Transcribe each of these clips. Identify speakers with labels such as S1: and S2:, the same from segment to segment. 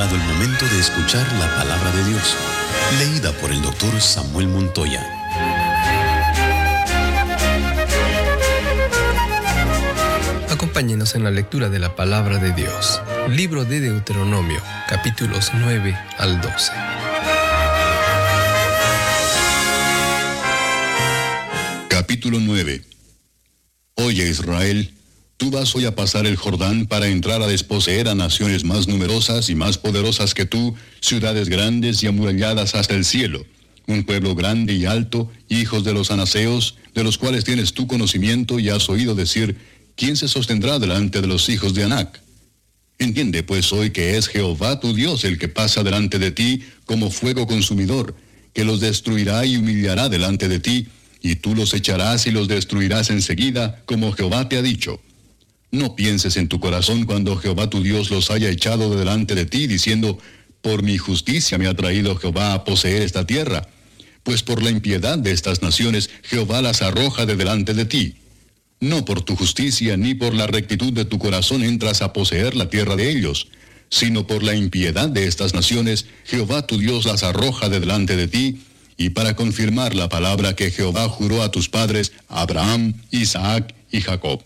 S1: llegado el momento de escuchar la palabra de Dios, leída por el doctor Samuel Montoya.
S2: Acompáñenos en la lectura de la palabra de Dios. Libro de Deuteronomio, capítulos 9 al 12.
S3: Capítulo 9. Oye, Israel, tú vas hoy a pasar el Jordán para entrar a desposeer a naciones más numerosas y más poderosas que tú, ciudades grandes y amuralladas hasta el cielo, un pueblo grande y alto, hijos de los anaseos, de los cuales tienes tú conocimiento y has oído decir, ¿quién se sostendrá delante de los hijos de Anac? Entiende pues hoy que es Jehová tu Dios el que pasa delante de ti como fuego consumidor, que los destruirá y humillará delante de ti, y tú los echarás y los destruirás enseguida, como Jehová te ha dicho. No pienses en tu corazón cuando Jehová tu Dios los haya echado de delante de ti, diciendo, por mi justicia me ha traído Jehová a poseer esta tierra, pues por la impiedad de estas naciones Jehová las arroja de delante de ti. No por tu justicia ni por la rectitud de tu corazón entras a poseer la tierra de ellos, sino por la impiedad de estas naciones Jehová tu Dios las arroja de delante de ti, y para confirmar la palabra que Jehová juró a tus padres, Abraham, Isaac y Jacob.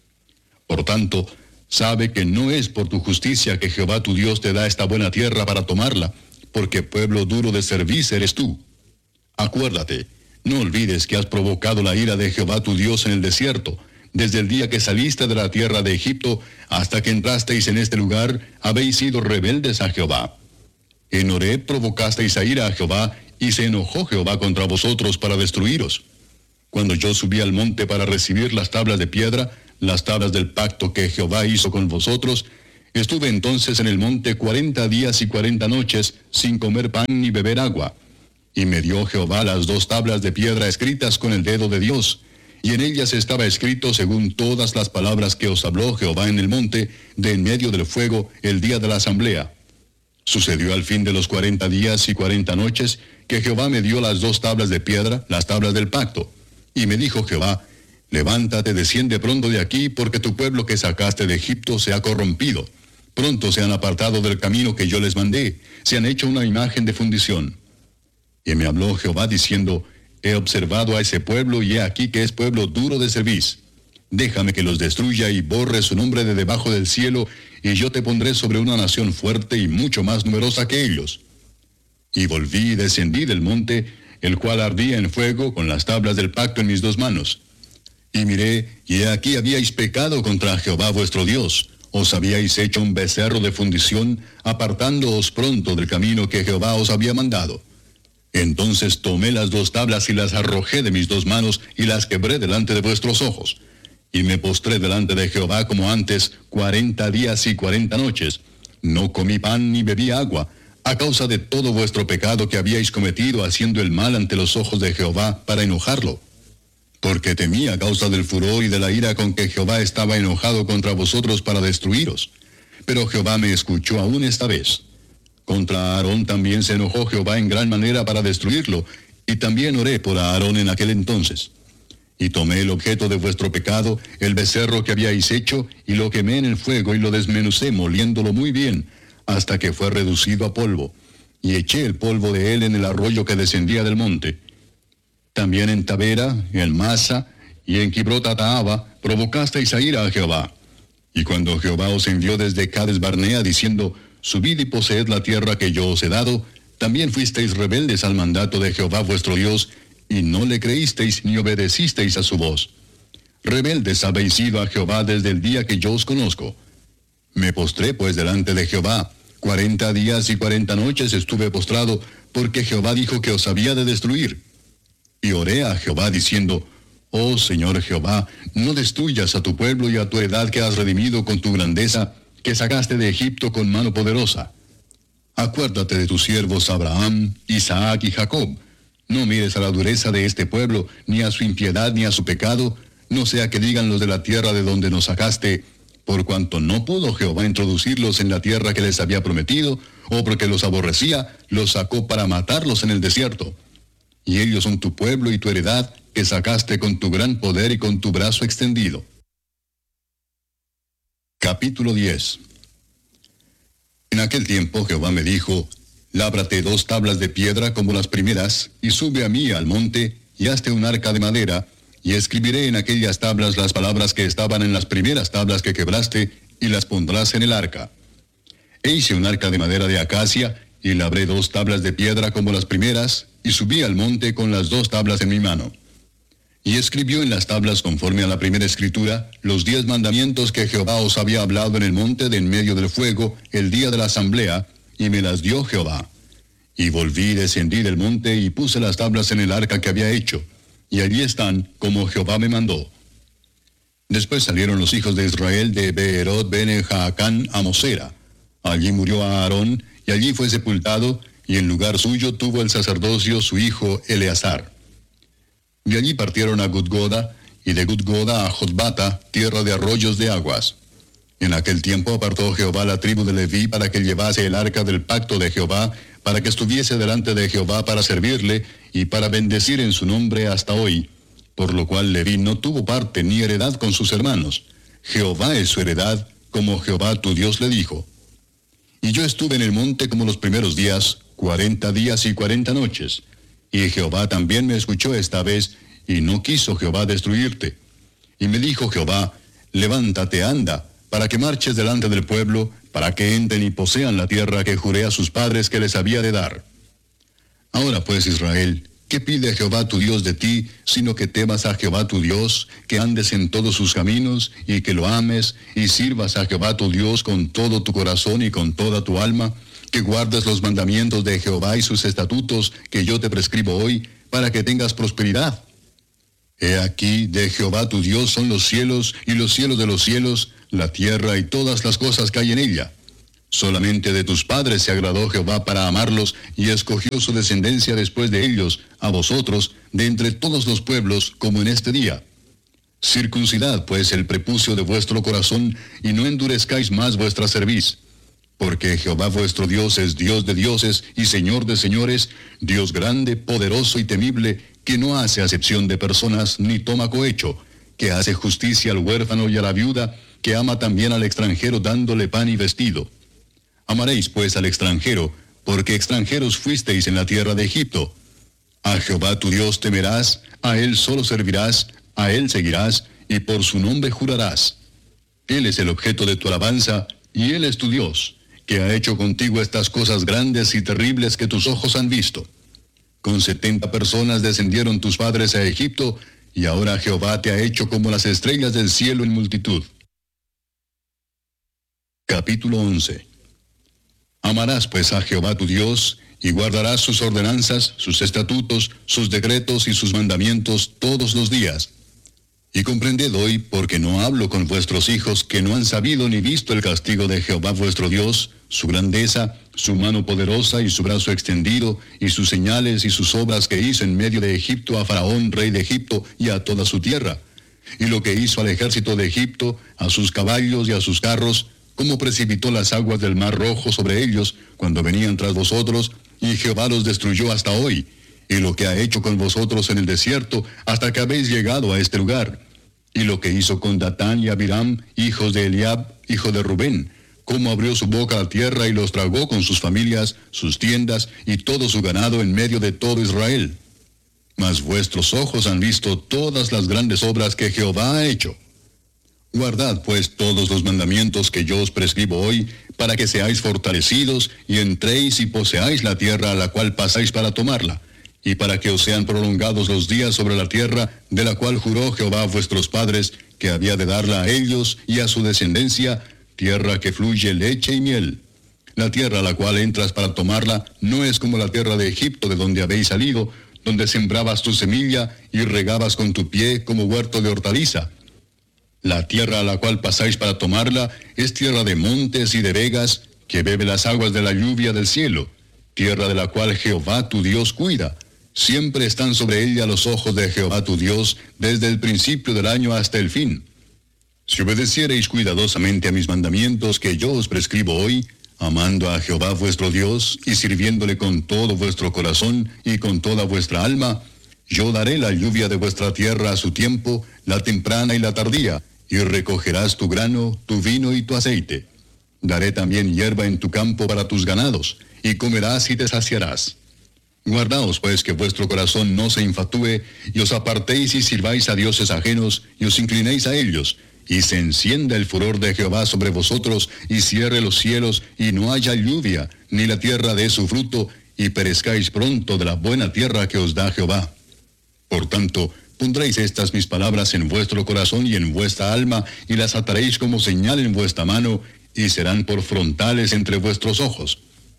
S3: Por tanto, sabe que no es por tu justicia que Jehová tu Dios te da esta buena tierra para tomarla, porque pueblo duro de cerviz eres tú. Acuérdate, no olvides que has provocado la ira de Jehová tu Dios en el desierto, desde el día que saliste de la tierra de Egipto hasta que entrasteis en este lugar, habéis sido rebeldes a Jehová. En Horeb provocasteis a ira a Jehová, y se enojó Jehová contra vosotros para destruiros. Cuando yo subí al monte para recibir las tablas de piedra, las tablas del pacto que Jehová hizo con vosotros, estuve entonces en el monte 40 días y 40 noches, sin comer pan ni beber agua. Y me dio Jehová las 2 tablas de piedra escritas con el dedo de Dios, y en ellas estaba escrito según todas las palabras que os habló Jehová en el monte, de en medio del fuego, el día de la asamblea. Sucedió al fin de los 40 días y 40 noches, que Jehová me dio las 2 tablas de piedra, las tablas del pacto. Y me dijo Jehová, levántate, desciende pronto de aquí, porque tu pueblo que sacaste de Egipto se ha corrompido. Pronto se han apartado del camino que yo les mandé, se han hecho una imagen de fundición. Y me habló Jehová diciendo, he observado a ese pueblo, y he aquí que es pueblo duro de cerviz. Déjame que los destruya y borre su nombre de debajo del cielo, y yo te pondré sobre una nación fuerte y mucho más numerosa que ellos. Y volví y descendí del monte, el cual ardía en fuego, con las tablas del pacto en mis 2 manos. Y miré, y he aquí habíais pecado contra Jehová vuestro Dios. Os habíais hecho un becerro de fundición, apartándoos pronto del camino que Jehová os había mandado. Entonces tomé las 2 tablas y las arrojé de mis 2 manos, y las quebré delante de vuestros ojos. Y me postré delante de Jehová como antes, 40 días y 40 noches. No comí pan ni bebí agua, a causa de todo vuestro pecado que habíais cometido haciendo el mal ante los ojos de Jehová para enojarlo. Porque temí a causa del furor y de la ira con que Jehová estaba enojado contra vosotros para destruiros. Pero Jehová me escuchó aún esta vez. Contra Aarón también se enojó Jehová en gran manera para destruirlo, y también oré por Aarón en aquel entonces. Y tomé el objeto de vuestro pecado, el becerro que habíais hecho, y lo quemé en el fuego y lo desmenucé moliéndolo muy bien, hasta que fue reducido a polvo, y eché el polvo de él en el arroyo que descendía del monte. También en Tabera, en Masa, y en Kibrot-Hataava provocasteis a ira a Jehová. Y cuando Jehová os envió desde Cades Barnea, diciendo, subid y poseed la tierra que yo os he dado, también fuisteis rebeldes al mandato de Jehová vuestro Dios, y no le creísteis ni obedecisteis a su voz. Rebeldes habéis sido a Jehová desde el día que yo os conozco. Me postré pues delante de Jehová, 40 días y 40 noches estuve postrado, porque Jehová dijo que os había de destruir. Y oré a Jehová diciendo, oh Señor Jehová, no destruyas a tu pueblo y a tu heredad que has redimido con tu grandeza, que sacaste de Egipto con mano poderosa. Acuérdate de tus siervos Abraham, Isaac y Jacob. No mires a la dureza de este pueblo, ni a su impiedad ni a su pecado, no sea que digan los de la tierra de donde nos sacaste, por cuanto no pudo Jehová introducirlos en la tierra que les había prometido, o porque los aborrecía, los sacó para matarlos en el desierto. Y ellos son tu pueblo y tu heredad, que sacaste con tu gran poder y con tu brazo extendido. Capítulo 10. En aquel aquel tiempo Jehová me dijo, lábrate 2 tablas de piedra como las primeras, y sube a mí al monte, y hazte un arca de madera, y escribiré en aquellas tablas las palabras que estaban en las primeras tablas que quebraste, y las pondrás en el arca. E hice un arca de madera de acacia, y labré 2 tablas de piedra como las primeras, y subí al monte con las 2 tablas en mi mano. Y escribió en las tablas conforme a la primera escritura, los 10 mandamientos que Jehová os había hablado en el monte de en medio del fuego, el día de la asamblea, y me las dio Jehová. Y volví y descendí del monte, y puse las tablas en el arca que había hecho, y allí están, como Jehová me mandó. Después salieron los hijos de Israel de Beerot bene Jaacán a Mosera. Allí murió Aarón, y allí fue sepultado, y en lugar suyo tuvo el sacerdocio su hijo Eleazar. De allí partieron a Gudgoda, y de Gudgoda a Jotbata, tierra de arroyos de aguas. En aquel tiempo apartó Jehová la tribu de Leví para que llevase el arca del pacto de Jehová, para que estuviese delante de Jehová para servirle, y para bendecir en su nombre hasta hoy. Por lo cual Leví no tuvo parte ni heredad con sus hermanos. Jehová es su heredad, como Jehová tu Dios le dijo. Y yo estuve en el monte como los primeros días, 40 días y 40 noches. Y Jehová también me escuchó esta vez, y no quiso Jehová destruirte. Y me dijo Jehová, levántate, anda, para que marches delante del pueblo, para que entren y posean la tierra que juré a sus padres que les había de dar. Ahora pues, Israel, ¿qué pide Jehová tu Dios de ti, sino que temas a Jehová tu Dios, que andes en todos sus caminos, y que lo ames, y sirvas a Jehová tu Dios con todo tu corazón y con toda tu alma, que guardes los mandamientos de Jehová y sus estatutos que yo te prescribo hoy, para que tengas prosperidad? He aquí, de Jehová tu Dios son los cielos y los cielos de los cielos, la tierra y todas las cosas que hay en ella. Solamente de tus padres se agradó Jehová para amarlos, y escogió su descendencia después de ellos, a vosotros, de entre todos los pueblos, como en este día. Circuncidad pues el prepucio de vuestro corazón, y no endurezcáis más vuestra cerviz. Porque Jehová vuestro Dios es Dios de dioses y Señor de señores, Dios grande, poderoso y temible, que no hace acepción de personas ni toma cohecho, que hace justicia al huérfano y a la viuda, que ama también al extranjero dándole pan y vestido. Amaréis pues al extranjero, porque extranjeros fuisteis en la tierra de Egipto. A Jehová tu Dios temerás, a él solo servirás, a él seguirás, y por su nombre jurarás. Él es el objeto de tu alabanza, y él es tu Dios, que ha hecho contigo estas cosas grandes y terribles que tus ojos han visto. Con 70 personas descendieron tus padres a Egipto, y ahora Jehová te ha hecho como las estrellas del cielo en multitud. Capítulo 11. Amarás pues a Jehová tu Dios, y guardarás sus ordenanzas, sus estatutos, sus decretos y sus mandamientos todos los días. Y comprended hoy, porque no hablo con vuestros hijos que no han sabido ni visto el castigo de Jehová vuestro Dios, su grandeza, su mano poderosa y su brazo extendido, y sus señales y sus obras que hizo en medio de Egipto a Faraón, rey de Egipto, y a toda su tierra. Y lo que hizo al ejército de Egipto, a sus caballos y a sus carros, cómo precipitó las aguas del mar rojo sobre ellos cuando venían tras vosotros, y Jehová los destruyó hasta hoy, y lo que ha hecho con vosotros en el desierto, hasta que habéis llegado a este lugar. Y lo que hizo con Datán y Abiram, hijos de Eliab, hijo de Rubén, cómo abrió su boca a tierra y los tragó con sus familias, sus tiendas y todo su ganado en medio de todo Israel. Mas vuestros ojos han visto todas las grandes obras que Jehová ha hecho. Guardad pues todos los mandamientos que yo os prescribo hoy, para que seáis fortalecidos y entréis y poseáis la tierra a la cual pasáis para tomarla, y para que os sean prolongados los días sobre la tierra, de la cual juró Jehová a vuestros padres, que había de darla a ellos y a su descendencia, tierra que fluye leche y miel. La tierra a la cual entras para tomarla no es como la tierra de Egipto de donde habéis salido, donde sembrabas tu semilla y regabas con tu pie como huerto de hortaliza. La tierra a la cual pasáis para tomarla es tierra de montes y de vegas, que bebe las aguas de la lluvia del cielo, tierra de la cual Jehová tu Dios cuida. Siempre están sobre ella los ojos de Jehová tu Dios, desde el principio del año hasta el fin. Si obedeciereis cuidadosamente a mis mandamientos que yo os prescribo hoy, amando a Jehová vuestro Dios, y sirviéndole con todo vuestro corazón y con toda vuestra alma, yo daré la lluvia de vuestra tierra a su tiempo, la temprana y la tardía, y recogerás tu grano, tu vino y tu aceite. Daré también hierba en tu campo para tus ganados, y comerás y te saciarás. Guardaos pues que vuestro corazón no se infatúe, y os apartéis y sirváis a dioses ajenos, y os inclinéis a ellos, y se encienda el furor de Jehová sobre vosotros, y cierre los cielos, y no haya lluvia, ni la tierra dé su fruto, y perezcáis pronto de la buena tierra que os da Jehová. Por tanto, pondréis estas mis palabras en vuestro corazón y en vuestra alma, y las ataréis como señal en vuestra mano, y serán por frontales entre vuestros ojos.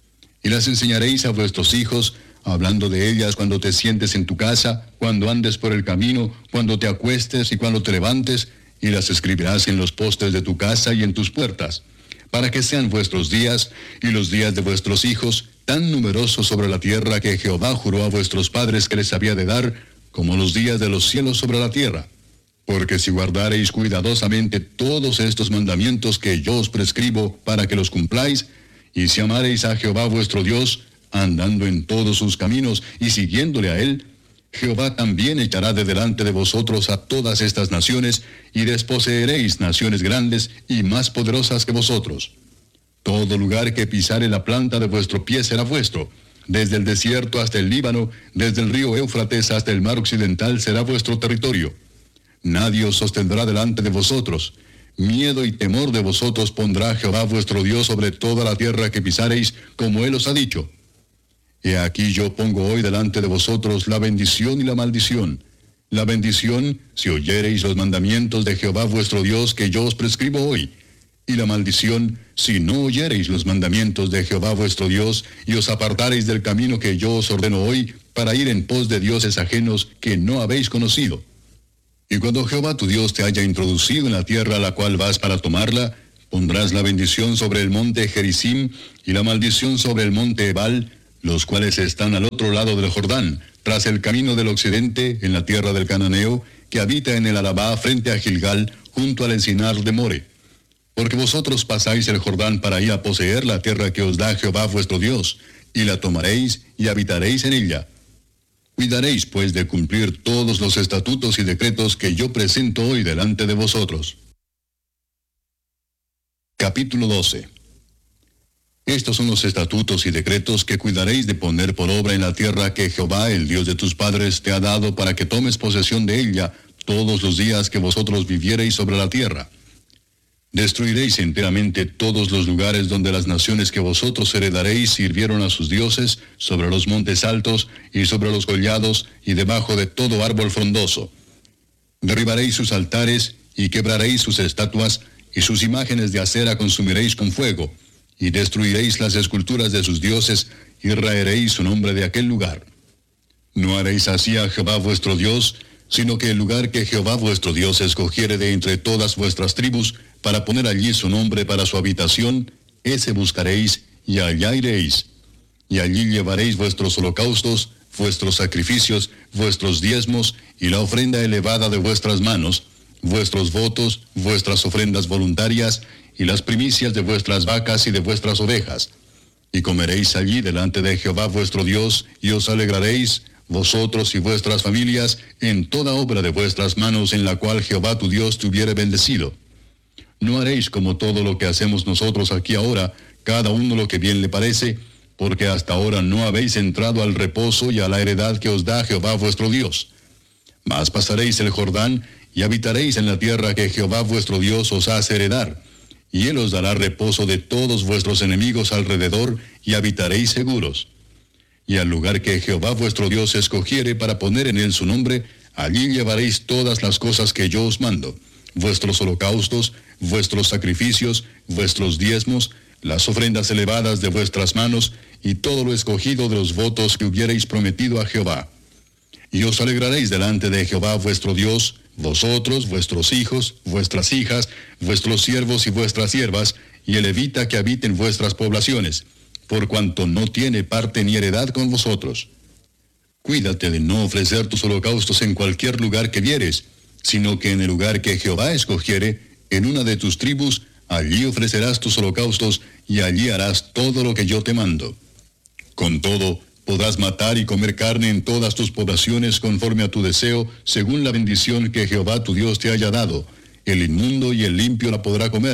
S3: Y las enseñaréis a vuestros hijos, hablando de ellas cuando te sientes en tu casa, cuando andes por el camino, cuando te acuestes y cuando te levantes, y las escribirás en los postes de tu casa y en tus puertas, para que sean vuestros días y los días de vuestros hijos tan numerosos sobre la tierra que Jehová juró a vuestros padres que les había de dar, como los días de los cielos sobre la tierra. Porque si guardareis cuidadosamente todos estos mandamientos que yo os prescribo para que los cumpláis, y si amareis a Jehová vuestro Dios, andando en todos sus caminos y siguiéndole a él, Jehová también echará de delante de vosotros a todas estas naciones, y desposeeréis naciones grandes y más poderosas que vosotros. Todo lugar que pisare la planta de vuestro pie será vuestro, desde el desierto hasta el Líbano, desde el río Éufrates hasta el mar occidental será vuestro territorio. Nadie os sostendrá delante de vosotros. Miedo y temor de vosotros pondrá Jehová vuestro Dios sobre toda la tierra que pisareis, como él os ha dicho. He aquí yo pongo hoy delante de vosotros la bendición y la maldición. La bendición, si oyereis los mandamientos de Jehová vuestro Dios que yo os prescribo hoy. Y la maldición, si no oyereis los mandamientos de Jehová vuestro Dios, y os apartareis del camino que yo os ordeno hoy, para ir en pos de dioses ajenos que no habéis conocido. Y cuando Jehová tu Dios te haya introducido en la tierra a la cual vas para tomarla, pondrás la bendición sobre el monte Gerizim, y la maldición sobre el monte Ebal, los cuales están al otro lado del Jordán, tras el camino del occidente, en la tierra del Cananeo, que habita en el Arabá frente a Gilgal, junto al encinar de More. Porque vosotros pasáis el Jordán para ir a poseer la tierra que os da Jehová vuestro Dios, y la tomaréis y habitaréis en ella. Cuidaréis pues de cumplir todos los estatutos y decretos que yo presento hoy delante de vosotros. Capítulo 12. Estos son los estatutos y decretos que cuidaréis de poner por obra en la tierra que Jehová, el Dios de tus padres, te ha dado para que tomes posesión de ella todos los días que vosotros viviereis sobre la tierra. Destruiréis enteramente todos los lugares donde las naciones que vosotros heredaréis sirvieron a sus dioses, sobre los montes altos y sobre los collados y debajo de todo árbol frondoso. Derribaréis sus altares y quebraréis sus estatuas, y sus imágenes de acera consumiréis con fuego, y destruiréis las esculturas de sus dioses, y raeréis su nombre de aquel lugar. No haréis así a Jehová vuestro Dios, sino que el lugar que Jehová vuestro Dios escogiere de entre todas vuestras tribus, para poner allí su nombre para su habitación, ese buscaréis, y allá iréis. Y allí llevaréis vuestros holocaustos, vuestros sacrificios, vuestros diezmos, y la ofrenda elevada de vuestras manos, vuestros votos, vuestras ofrendas voluntarias, y las primicias de vuestras vacas y de vuestras ovejas. Y comeréis allí delante de Jehová vuestro Dios, y os alegraréis, vosotros y vuestras familias, en toda obra de vuestras manos en la cual Jehová tu Dios te hubiere bendecido. No haréis como todo lo que hacemos nosotros aquí ahora, cada uno lo que bien le parece, porque hasta ahora no habéis entrado al reposo y a la heredad que os da Jehová vuestro Dios. Mas pasaréis el Jordán, y habitaréis en la tierra que Jehová vuestro Dios os hace heredar, y él os dará reposo de todos vuestros enemigos alrededor, y habitaréis seguros. Y al lugar que Jehová vuestro Dios escogiere para poner en él su nombre, allí llevaréis todas las cosas que yo os mando, vuestros holocaustos, vuestros sacrificios, vuestros diezmos, las ofrendas elevadas de vuestras manos, y todo lo escogido de los votos que hubierais prometido a Jehová. Y os alegraréis delante de Jehová vuestro Dios, vosotros, vuestros hijos, vuestras hijas, vuestros siervos y vuestras siervas, y el levita que habite en vuestras poblaciones, por cuanto no tiene parte ni heredad con vosotros. Cuídate de no ofrecer tus holocaustos en cualquier lugar que vieres, sino que en el lugar que Jehová escogiere, en una de tus tribus, allí ofrecerás tus holocaustos, y allí harás todo lo que yo te mando. Con todo, podrás matar y comer carne en todas tus poblaciones conforme a tu deseo, según la bendición que Jehová tu Dios te haya dado. El inmundo y el limpio la podrá comer,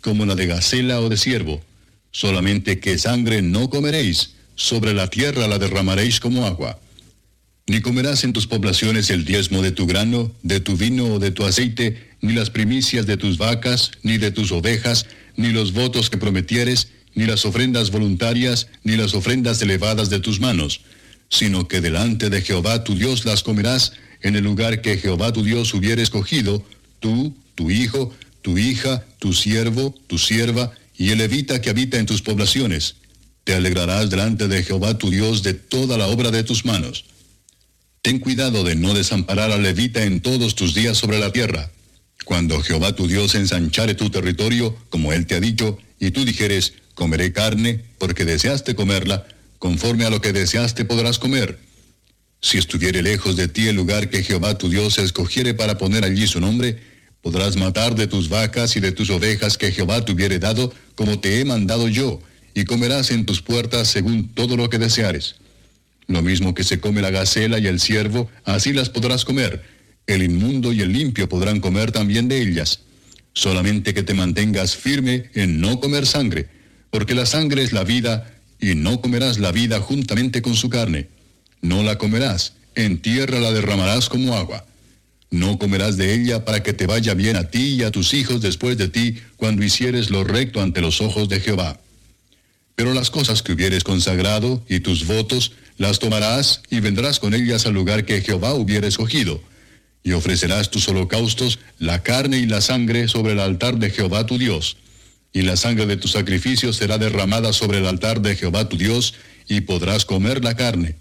S3: como la de gacela o de ciervo. Solamente que sangre no comeréis, sobre la tierra la derramaréis como agua. Ni comerás en tus poblaciones el diezmo de tu grano, de tu vino o de tu aceite, ni las primicias de tus vacas, ni de tus ovejas, ni los votos que prometieres, ni las ofrendas voluntarias, ni las ofrendas elevadas de tus manos, sino que delante de Jehová tu Dios las comerás en el lugar que Jehová tu Dios hubiere escogido, tú, tu hijo, tu hija, tu siervo, tu sierva, y el levita que habita en tus poblaciones. Te alegrarás delante de Jehová tu Dios de toda la obra de tus manos. Ten cuidado de no desamparar al levita en todos tus días sobre la tierra. Cuando Jehová tu Dios ensanchare tu territorio, como él te ha dicho, y tú dijeres, comeré carne, porque deseaste comerla, conforme a lo que deseaste podrás comer. Si estuviere lejos de ti el lugar que Jehová tu Dios escogiere para poner allí su nombre, podrás matar de tus vacas y de tus ovejas que Jehová te hubiere dado, como te he mandado yo, y comerás en tus puertas según todo lo que deseares. Lo mismo que se come la gacela y el ciervo, así las podrás comer. El inmundo y el limpio podrán comer también de ellas. Solamente que te mantengas firme en no comer sangre, porque la sangre es la vida, y no comerás la vida juntamente con su carne. No la comerás, en tierra la derramarás como agua. No comerás de ella para que te vaya bien a ti y a tus hijos después de ti, cuando hicieres lo recto ante los ojos de Jehová. Pero las cosas que hubieres consagrado y tus votos, las tomarás y vendrás con ellas al lugar que Jehová hubiere escogido, y ofrecerás tus holocaustos, la carne y la sangre sobre el altar de Jehová tu Dios. Y la sangre de tus sacrificios será derramada sobre el altar de Jehová tu Dios, y podrás comer la carne.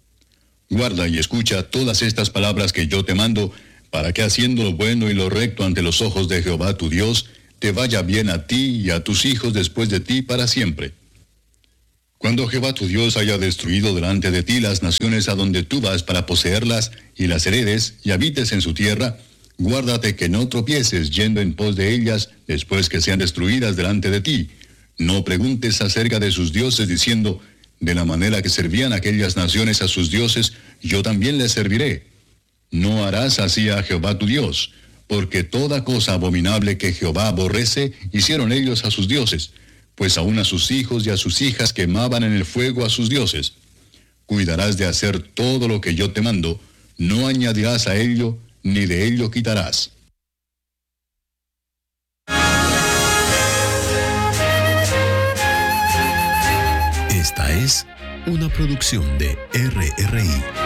S3: Guarda y escucha todas estas palabras que yo te mando, para que haciendo lo bueno y lo recto ante los ojos de Jehová tu Dios, te vaya bien a ti y a tus hijos después de ti para siempre. Cuando Jehová tu Dios haya destruido delante de ti las naciones a donde tú vas para poseerlas, y las heredes, y habites en su tierra, guárdate que no tropieces yendo en pos de ellas después que sean destruidas delante de ti. No preguntes acerca de sus dioses diciendo, de la manera que servían aquellas naciones a sus dioses, yo también les serviré. No harás así a Jehová tu Dios, porque toda cosa abominable que Jehová aborrece, hicieron ellos a sus dioses, pues aun a sus hijos y a sus hijas quemaban en el fuego a sus dioses. Cuidarás de hacer todo lo que yo te mando, no añadirás a ello, ni de ello quitarás.
S1: Esta es una producción de RRI.